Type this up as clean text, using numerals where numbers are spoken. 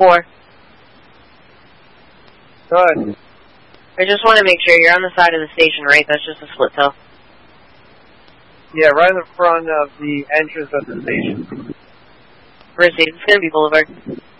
4. Good. I just want to make sure you're on the side of the station, right? That's just a split tail. Yeah, right in front of the entrance of the station. Mercedes, it's going to be Boulevard.